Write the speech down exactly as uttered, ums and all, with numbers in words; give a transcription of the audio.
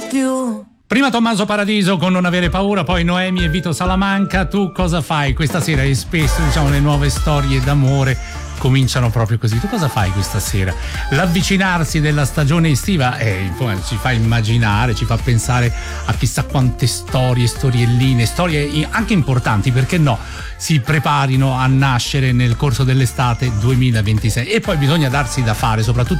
più. Prima Tommaso Paradiso con Non avere paura, poi Noemi e Vito Salamanca. Tu cosa fai questa sera? E spesso, diciamo, le nuove storie d'amore cominciano proprio così. Tu cosa fai questa sera? L'avvicinarsi della stagione estiva eh, ci fa immaginare, ci fa pensare a chissà quante storie, storielline, storie anche importanti, perché no, si preparino a nascere nel corso dell'estate duemilaventisei. E poi bisogna darsi da fare, soprattutto